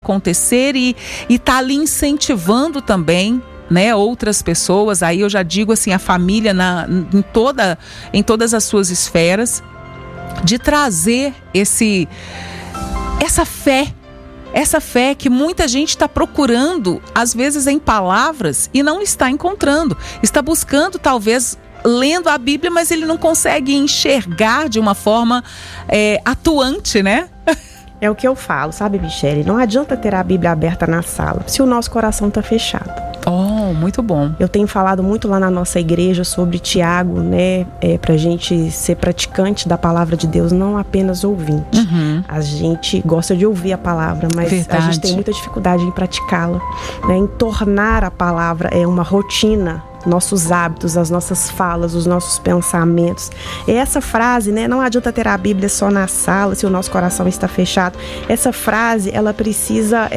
acontecer e tá ali incentivando também, né, outras pessoas. Aí eu já digo assim, a família em todas as suas esferas, de trazer essa fé que muita gente está procurando, às vezes em palavras, e não está encontrando. Está buscando, talvez, lendo a Bíblia, mas ele não consegue enxergar de uma forma atuante, né? É o que eu falo, sabe, Michele? Não adianta ter a Bíblia aberta na sala se o nosso coração está fechado. Oh, muito bom. Eu tenho falado muito lá na nossa igreja sobre Tiago, né? Pra gente ser praticante da palavra de Deus, não apenas ouvinte. Uhum. A gente gosta de ouvir a palavra, mas Verdade. A gente tem muita dificuldade em praticá-la, né? Em tornar a palavra uma rotina. Nossos hábitos, as nossas falas, os nossos pensamentos. E essa frase, né? Não adianta ter a Bíblia só na sala se o nosso coração está fechado. Essa frase, ela precisa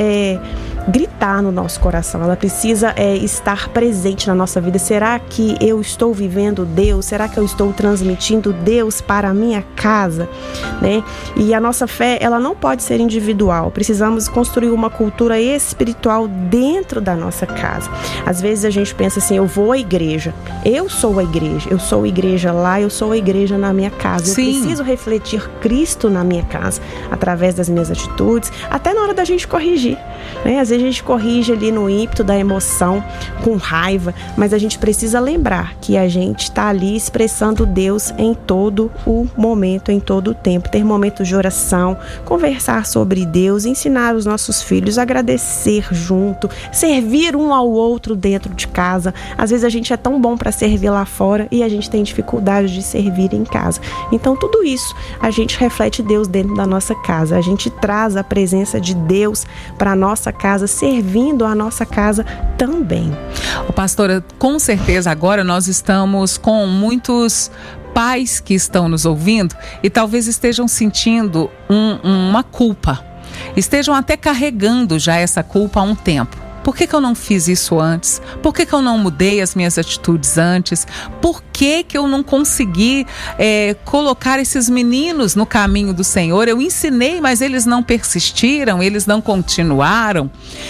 gritar no nosso coração. Ela precisa estar presente na nossa vida. Será que eu estou vivendo Deus? Será que eu estou transmitindo Deus para a minha casa? Né? E a nossa fé, ela não pode ser individual. Precisamos construir uma cultura espiritual dentro da nossa casa. Às vezes a gente pensa assim, eu vou à igreja, eu sou a igreja lá, eu sou a igreja na minha casa. Sim. Eu preciso refletir Cristo na minha casa, através das minhas atitudes, até na hora da gente corrigir, né? Às vezes a gente corrige ali no ímpeto da emoção, com raiva, mas a gente precisa lembrar que a gente está ali expressando Deus em todo o momento, em todo o tempo. Ter momentos de oração, conversar sobre Deus, ensinar os nossos filhos, agradecer junto, servir um ao outro dentro de casa. Às vezes a gente é tão bom para servir lá fora e a gente tem dificuldade de servir em casa. Então tudo isso a gente reflete Deus dentro da nossa casa. A gente traz a presença de Deus para a nossa casa, servindo a nossa casa também. Pastora, com certeza agora nós estamos com muitos pais que estão nos ouvindo e talvez estejam sentindo uma culpa. Estejam até carregando já essa culpa há um tempo. Por que eu não fiz isso antes? Por que eu não mudei as minhas atitudes antes? Por que eu não consegui colocar esses meninos no caminho do Senhor? Eu ensinei, mas eles não persistiram, eles não continuaram.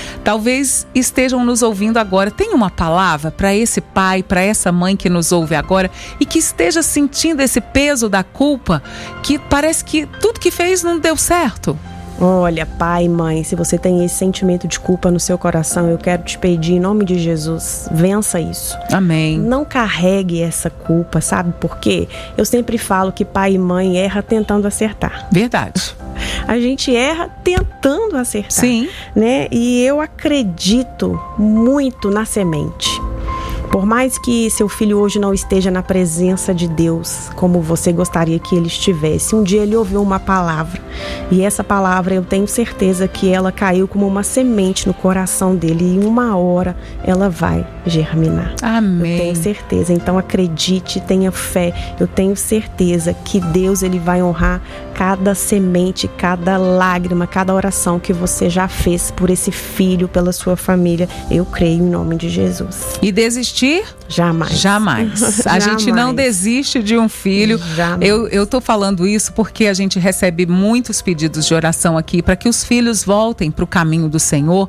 Talvez estejam nos ouvindo agora. Tem uma palavra para esse pai, para essa mãe que nos ouve agora e que esteja sentindo esse peso da culpa, que parece que tudo que fez não deu certo? Olha, pai, mãe, se você tem esse sentimento de culpa no seu coração, eu quero te pedir, em nome de Jesus, vença isso. Amém. Não carregue essa culpa, sabe por quê? Eu sempre falo que pai e mãe erram tentando acertar. Verdade. A gente erra tentando acertar. Sim. Né? E eu acredito muito na semente. Por mais que seu filho hoje não esteja na presença de Deus como você gostaria que ele estivesse, um dia ele ouviu uma palavra e essa palavra eu tenho certeza que ela caiu como uma semente no coração dele e uma hora ela vai germinar. Amém. Eu tenho certeza, então acredite, tenha fé, eu tenho certeza que Deus ele vai honrar cada semente, cada lágrima, cada oração que você já fez por esse filho, pela sua família, eu creio em nome de Jesus. E desistir? Jamais. Jamais. A gente não desiste de um filho. Jamais. Eu tô falando isso porque a gente recebe muitos pedidos de oração aqui para que os filhos voltem para o caminho do Senhor.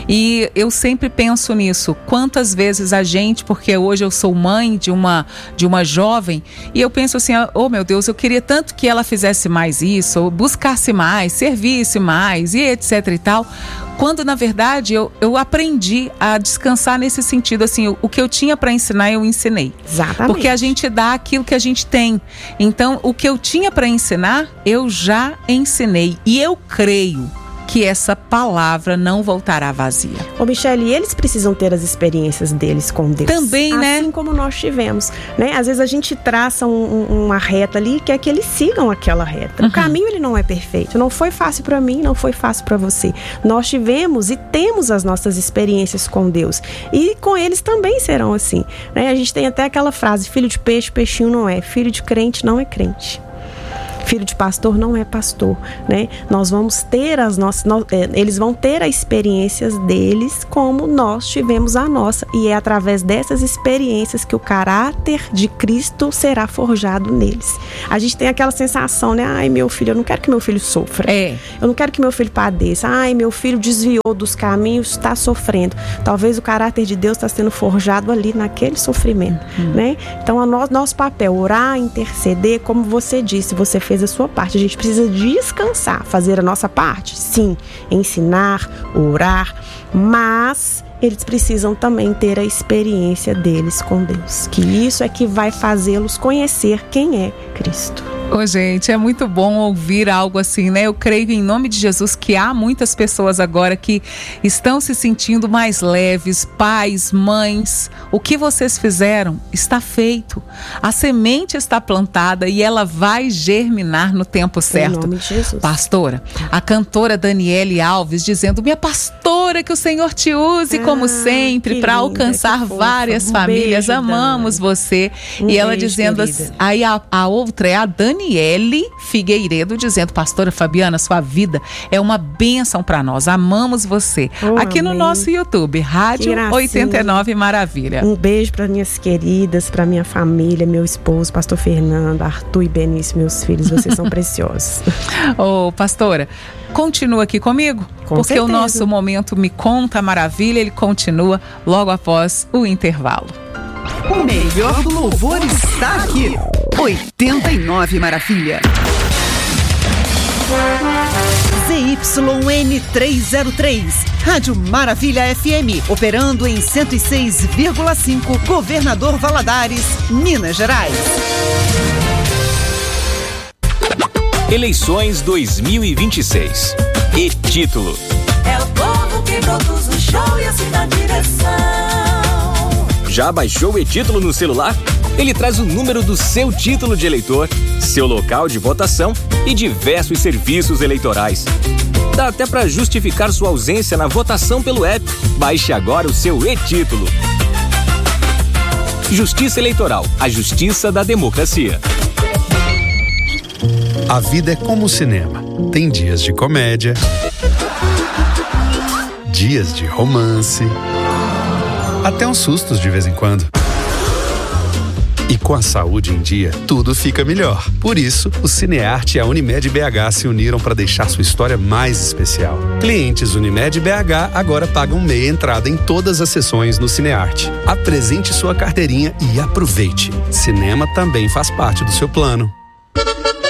E eu sempre penso nisso. Quantas vezes a gente, porque hoje eu sou mãe de uma jovem, e eu penso assim, oh meu Deus, eu queria tanto que ela fizesse mais isso, ou buscasse mais, servisse mais, e etc e tal. Quando, na verdade, eu aprendi a descansar nesse sentido, assim, o que eu tinha para ensinar, eu ensinei. Exatamente. Porque a gente dá aquilo que a gente tem. Então, o que eu tinha para ensinar, eu já ensinei. E eu creio que essa palavra não voltará vazia. Ô Michele, eles precisam ter as experiências deles com Deus. Também, né? Assim como nós tivemos, né? Às vezes a gente traça uma reta ali, que é que eles sigam aquela reta. O caminho, ele não é perfeito. Não foi fácil para mim, não foi fácil para você. Nós tivemos e temos as nossas experiências com Deus. E com eles também serão assim, né? A gente tem até aquela frase, filho de peixe, peixinho não é. Filho de crente não é crente. Filho de pastor não é pastor, né? Nós vamos ter eles vão ter as experiências deles como nós tivemos a nossa, e é através dessas experiências que o caráter de Cristo será forjado neles. A gente tem aquela sensação, né? Ai, meu filho, eu não quero que meu filho sofra. Eu não quero que meu filho padeça. Ai, meu filho desviou dos caminhos, está sofrendo. Talvez o caráter de Deus está sendo forjado ali naquele sofrimento, né? Então, nosso papel, orar, interceder, como você disse, você fez a sua parte. A gente precisa descansar, fazer a nossa parte, sim, ensinar, orar, mas eles precisam também ter a experiência deles com Deus, que isso é que vai fazê-los conhecer quem é Cristo. Ô, gente, é muito bom ouvir algo assim, né? Eu creio em nome de Jesus que há muitas pessoas agora que estão se sentindo mais leves, pais, mães. O que vocês fizeram está feito. A semente está plantada e ela vai germinar no tempo certo. Em nome de Jesus. Pastora, a cantora Daniele Alves dizendo: minha pastora, que o Senhor te use como sempre para alcançar várias famílias. Beijo, amamos Dani. Você. Um e ela beijo, dizendo querida. assim, aí a outra é a Daniele Figueiredo dizendo: pastora Fabiana, sua vida é uma bênção para nós, amamos você. Aqui no nosso YouTube, Rádio 89 Maravilha. Um beijo para minhas queridas, para minha família, meu esposo, pastor Fernando, Arthur e Benício, meus filhos, vocês são preciosos. Ô, pastora, continua aqui comigo, porque certeza. o nosso Momento Me Conta Maravilha, ele continua logo após o intervalo. O melhor do louvor está aqui. 89 Maravilha. ZYN303, Rádio Maravilha FM, operando em 106,5, Governador Valadares, Minas Gerais. Eleições 2026. E título: é o povo que produz o show e assim dá direção. Já baixou o e-título no celular? Ele traz o número do seu título de eleitor, seu local de votação e diversos serviços eleitorais. Dá até para justificar sua ausência na votação pelo app. Baixe agora o seu e-título. Justiça Eleitoral, a justiça da democracia. A vida é como o cinema. Tem dias de comédia, dias de romance, até uns sustos de vez em quando. E com a saúde em dia, tudo fica melhor. Por isso, o Cinearte e a Unimed BH se uniram para deixar sua história mais especial. Clientes Unimed BH agora pagam meia entrada em todas as sessões no Cinearte. Apresente sua carteirinha e aproveite. Cinema também faz parte do seu plano.